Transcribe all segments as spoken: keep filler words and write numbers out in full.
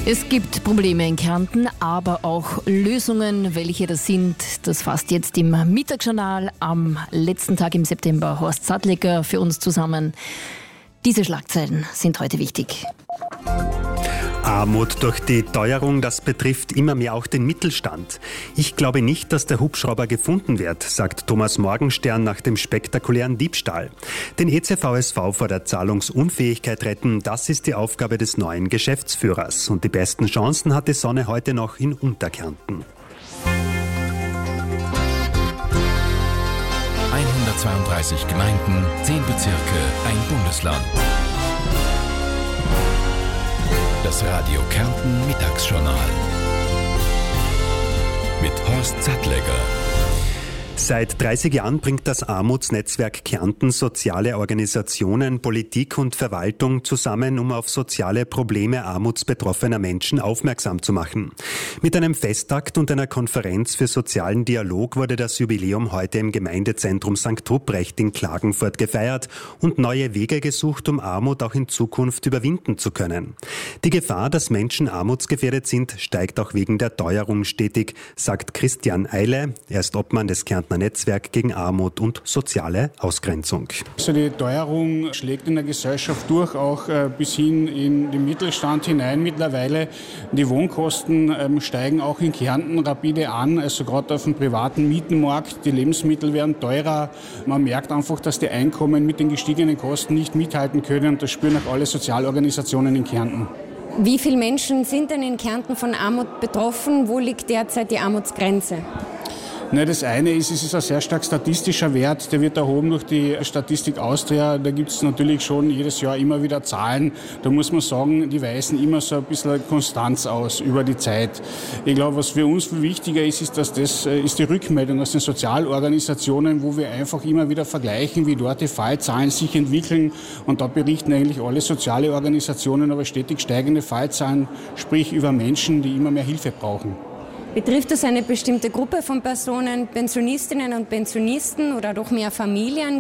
Es gibt Probleme in Kärnten, aber auch Lösungen. Welche das sind, das fasst jetzt im Mittagsjournal am letzten Tag im September Horst Sattleger für uns zusammen. Diese Schlagzeilen sind heute wichtig. Armut durch die Teuerung, das betrifft immer mehr auch den Mittelstand. Ich glaube nicht, dass der Hubschrauber gefunden wird, sagt Thomas Morgenstern nach dem spektakulären Diebstahl. Den E C V S V vor der Zahlungsunfähigkeit retten, das ist die Aufgabe des neuen Geschäftsführers. Und die besten Chancen hat die Sonne heute noch in Unterkärnten. hundertzweiunddreißig Gemeinden, zehn Bezirke, ein Bundesland. Das Radio Kärnten Mittagsjournal mit Horst Sattleger. Seit dreißig Jahren bringt das Armutsnetzwerk Kärnten soziale Organisationen, Politik und Verwaltung zusammen, um auf soziale Probleme armutsbetroffener Menschen aufmerksam zu machen. Mit einem Festakt und einer Konferenz für sozialen Dialog wurde das Jubiläum heute im Gemeindezentrum Sankt Ruprecht in Klagenfurt gefeiert und neue Wege gesucht, um Armut auch in Zukunft überwinden zu können. Die Gefahr, dass Menschen armutsgefährdet sind, steigt auch wegen der Teuerung stetig, sagt Christian Eile. Er ist Obmann des Kärntner Netzwerk gegen Armut und soziale Ausgrenzung. Also die Teuerung schlägt in der Gesellschaft durch, auch äh, bis hin in den Mittelstand hinein mittlerweile. Die Wohnkosten ähm, steigen auch in Kärnten rapide an, also gerade auf dem privaten Mietenmarkt. Die Lebensmittel werden teurer. Man merkt einfach, dass die Einkommen mit den gestiegenen Kosten nicht mithalten können. Das spüren auch alle Sozialorganisationen in Kärnten. Wie viele Menschen sind denn in Kärnten von Armut betroffen? Wo liegt derzeit die Armutsgrenze? Ne, das eine ist, es ist ein sehr stark statistischer Wert, der wird erhoben durch die Statistik Austria. Da gibt es natürlich schon jedes Jahr immer wieder Zahlen. Da muss man sagen, die weisen immer so ein bisschen Konstanz aus über die Zeit. Ich glaube, was für uns viel wichtiger ist, ist, dass das ist die Rückmeldung aus den Sozialorganisationen, wo wir einfach immer wieder vergleichen, wie dort die Fallzahlen sich entwickeln. Und da berichten eigentlich alle soziale Organisationen über stetig steigende Fallzahlen, sprich über Menschen, die immer mehr Hilfe brauchen. Betrifft das eine bestimmte Gruppe von Personen, Pensionistinnen und Pensionisten oder doch mehr Familien?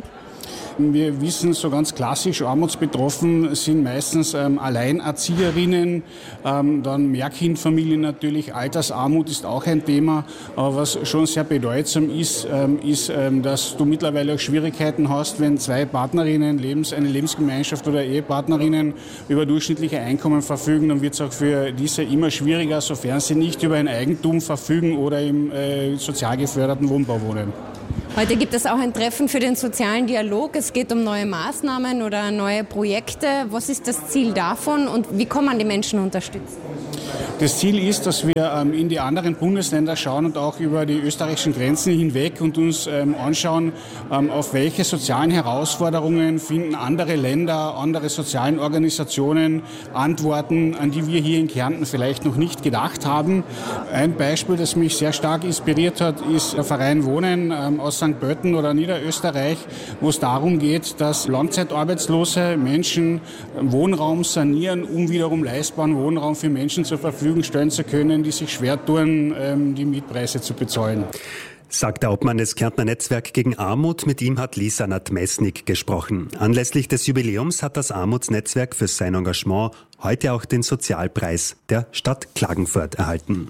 Wir wissen, so ganz klassisch armutsbetroffen sind meistens ähm, Alleinerzieherinnen, ähm, dann Mehrkindfamilien natürlich. Altersarmut ist auch ein Thema. Aber was schon sehr bedeutsam ist, ähm, ist, ähm, dass du mittlerweile auch Schwierigkeiten hast, wenn zwei Partnerinnen, Lebens-, eine Lebensgemeinschaft oder Ehepartnerinnen über durchschnittliche Einkommen verfügen, dann wird es auch für diese immer schwieriger, sofern sie nicht über ein Eigentum verfügen oder im äh, sozial geförderten Wohnbau wohnen. Heute gibt es auch ein Treffen für den sozialen Dialog. Es geht um neue Maßnahmen oder neue Projekte. Was ist das Ziel davon und wie kann man die Menschen unterstützen? Das Ziel ist, dass wir ähm, in die anderen Bundesländer schauen und auch über die österreichischen Grenzen hinweg und uns ähm, anschauen, ähm, auf welche sozialen Herausforderungen finden andere Länder, andere sozialen Organisationen Antworten, an die wir hier in Kärnten vielleicht noch nicht gedacht haben. Ein Beispiel, das mich sehr stark inspiriert hat, ist der Verein Wohnen ähm, aus Sankt Pölten oder Niederösterreich, wo es darum geht, dass langzeitarbeitslose Menschen Wohnraum sanieren, um wiederum leistbaren Wohnraum für Menschen zur Verfügung stellen zu können, die sich schwer tun, die Mietpreise zu bezahlen. Sagt der Obmann des Kärntner Netzwerk gegen Armut. Mit ihm hat Lisa Nadmesnik gesprochen. Anlässlich des Jubiläums hat das Armutsnetzwerk für sein Engagement heute auch den Sozialpreis der Stadt Klagenfurt erhalten.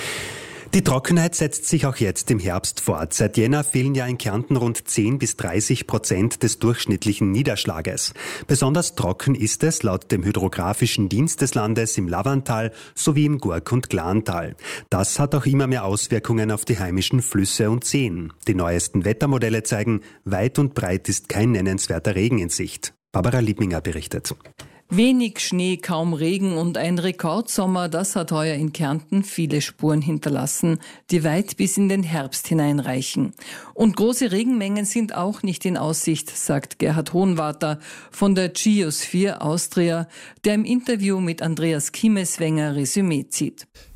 Die Trockenheit setzt sich auch jetzt im Herbst fort. Seit Jänner fehlen ja in Kärnten rund zehn bis dreißig Prozent des durchschnittlichen Niederschlages. Besonders trocken ist es laut dem Hydrographischen Dienst des Landes im Lavantal sowie im Gurk- und Glantal. Das hat auch immer mehr Auswirkungen auf die heimischen Flüsse und Seen. Die neuesten Wettermodelle zeigen, weit und breit ist kein nennenswerter Regen in Sicht. Barbara Liebminger berichtet. Wenig Schnee, kaum Regen und ein Rekordsommer, das hat heuer in Kärnten viele Spuren hinterlassen, die weit bis in den Herbst hineinreichen. Und große Regenmengen sind auch nicht in Aussicht, sagt Gerhard Hohenwarter von der Geosphere Austria, der im Interview mit Andreas Kiemeswenger Resümee zieht.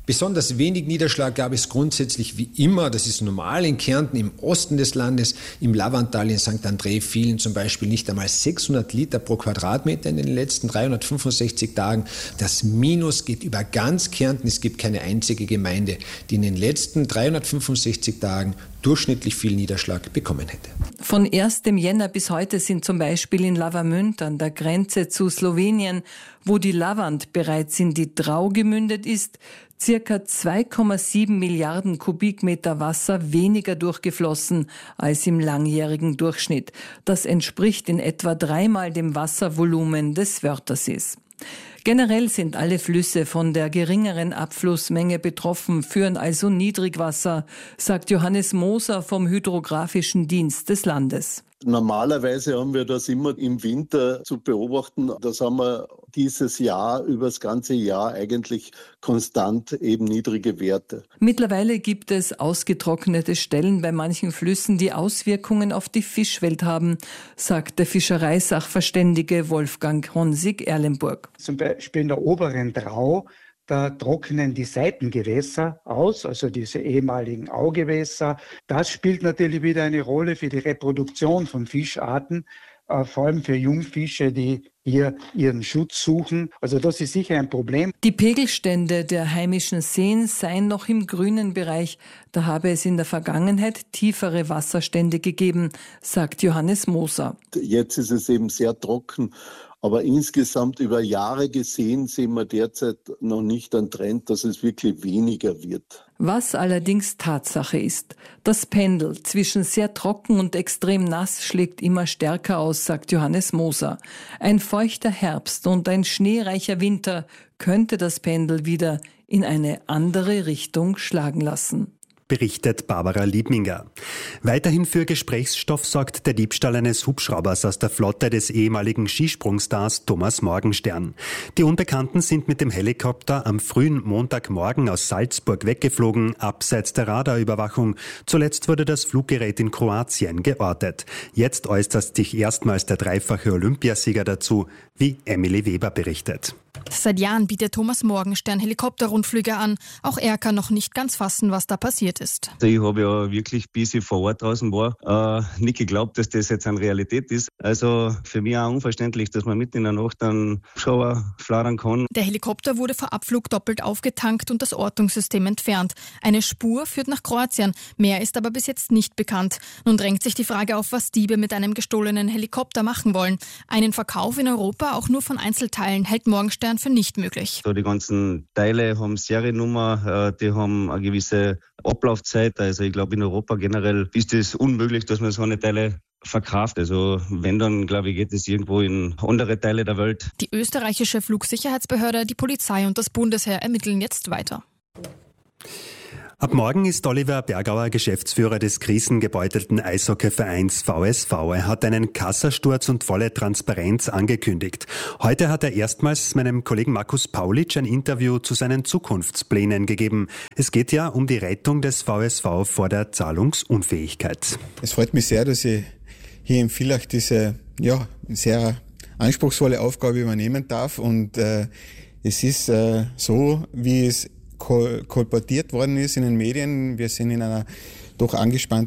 Besonders wenig Niederschlag gab es grundsätzlich wie immer, das ist normal in Kärnten, im Osten des Landes, im Lavanttal in Sankt André fielen zum Beispiel nicht einmal sechshundert Liter pro Quadratmeter in den letzten dreihundertfünfundsechzig Tagen. Das Minus geht über ganz Kärnten. Es gibt keine einzige Gemeinde, die in den letzten dreihundertfünfundsechzig Tagen durchschnittlich viel Niederschlag bekommen hätte. Von ersten Jänner bis heute sind zum Beispiel in Lavamünd an der Grenze zu Slowenien, wo die Lavant bereits in die Drau gemündet ist, circa zwei Komma sieben Milliarden Kubikmeter Wasser weniger durchgeflossen als im langjährigen Durchschnitt. Das entspricht in etwa dreimal dem Wasservolumen des Wörthersees. Generell sind alle Flüsse von der geringeren Abflussmenge betroffen, führen also Niedrigwasser, sagt Johannes Moser vom Hydrographischen Dienst des Landes. Normalerweise haben wir das immer im Winter zu beobachten. Das haben wir dieses Jahr, über das ganze Jahr eigentlich konstant eben niedrige Werte. Mittlerweile gibt es ausgetrocknete Stellen bei manchen Flüssen, die Auswirkungen auf die Fischwelt haben, sagt der Fischereisachverständige Wolfgang Honsig-Erlenburg. Zum Beispiel in der oberen Drau, da trocknen die Seitengewässer aus, also diese ehemaligen Augewässer. Das spielt natürlich wieder eine Rolle für die Reproduktion von Fischarten, äh, vor allem für Jungfische, die hier ihren Schutz suchen. Also das ist sicher ein Problem. Die Pegelstände der heimischen Seen seien noch im grünen Bereich. Da habe es in der Vergangenheit tiefere Wasserstände gegeben, sagt Johannes Moser. Jetzt ist es eben sehr trocken. Aber insgesamt über Jahre gesehen sehen wir derzeit noch nicht einen Trend, dass es wirklich weniger wird. Was allerdings Tatsache ist, das Pendel zwischen sehr trocken und extrem nass schlägt immer stärker aus, sagt Johannes Moser. Ein feuchter Herbst und ein schneereicher Winter könnte das Pendel wieder in eine andere Richtung schlagen lassen. Berichtet Barbara Liebminger. Weiterhin für Gesprächsstoff sorgt der Diebstahl eines Hubschraubers aus der Flotte des ehemaligen Skisprungstars Thomas Morgenstern. Die Unbekannten sind mit dem Helikopter am frühen Montagmorgen aus Salzburg weggeflogen, abseits der Radarüberwachung. Zuletzt wurde das Fluggerät in Kroatien geortet. Jetzt äußert sich erstmals der dreifache Olympiasieger dazu, wie Emily Weber berichtet. Seit Jahren bietet Thomas Morgenstern Helikopterrundflüge an. Auch er kann noch nicht ganz fassen, was da passiert ist. Ich habe ja wirklich, bis ich vor Ort draußen war, äh, nicht geglaubt, dass das jetzt eine Realität ist. Also für mich auch unverständlich, dass man mitten in der Nacht einen Hubschrauber flattern kann. Der Helikopter wurde vor Abflug doppelt aufgetankt und das Ortungssystem entfernt. Eine Spur führt nach Kroatien. Mehr ist aber bis jetzt nicht bekannt. Nun drängt sich die Frage auf, was Diebe mit einem gestohlenen Helikopter machen wollen. Einen Verkauf in Europa, auch nur von Einzelteilen, hält Morgenstern für nicht möglich. So, die ganzen Teile haben Seriennummer, die haben eine gewisse Ablaufzeit. Also ich glaube, in Europa generell ist es unmöglich, dass man so eine Teile verkauft. Also wenn, dann glaube ich, geht es irgendwo in andere Teile der Welt. Die österreichische Flugsicherheitsbehörde, die Polizei und das Bundesheer ermitteln jetzt weiter. Ab morgen ist Oliver Bergauer Geschäftsführer des krisengebeutelten Eishockeyvereins V S V. Er hat einen Kassasturz und volle Transparenz angekündigt. Heute hat er erstmals meinem Kollegen Markus Paulitsch ein Interview zu seinen Zukunftsplänen gegeben. Es geht ja um die Rettung des V S V vor der Zahlungsunfähigkeit. Es freut mich sehr, dass ich hier in Villach diese ja, sehr anspruchsvolle Aufgabe übernehmen darf. Und äh, es ist äh, so, wie es kolportiert worden ist in den Medien. Wir sind in einer doch angespannten